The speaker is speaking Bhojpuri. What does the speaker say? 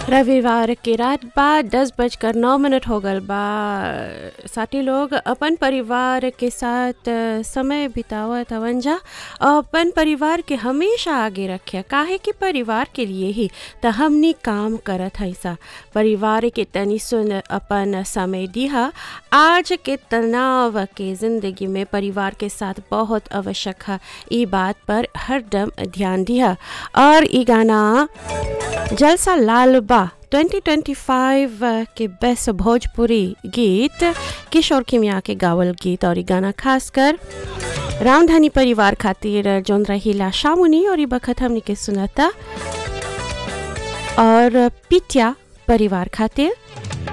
रविवार के रात बा 10:09 हो गल बा। साथी लोग अपन परिवार के साथ समय बितावत हवन जा। अपन परिवार के हमेशा आगे रखे, काहे कि परिवार के लिए ही त हमनी काम करत है सा। परिवार के तनी सुन अपन समय दिहा। आज के तनाव के जिंदगी में परिवार के साथ बहुत आवश्यक है, ई बात पर हरदम ध्यान दिहा। और ई गाना जलसा लाल बा 2025 के बेस्ट भोजपुरी गीत किशोर किमिया के गावल गीत। और ई गाना खासकर रामधनी परिवार खातिर जोन रहीला शामुनी और ई बखत हमनी के सुनता और पिटिया परिवार खातिर